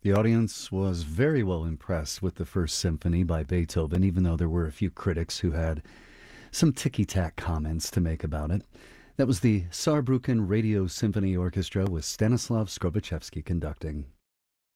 The audience was very well impressed with the First Symphony by Beethoven, even though there were a few critics who had some ticky-tack comments to make about it. That was the Saarbrücken Radio Symphony Orchestra with Stanislav Skrobaczewski conducting.